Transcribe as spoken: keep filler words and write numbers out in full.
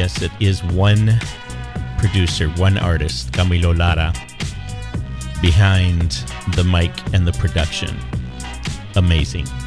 yes, it is one producer, one artist, Camilo Lara, behind the mic and the production. Amazing.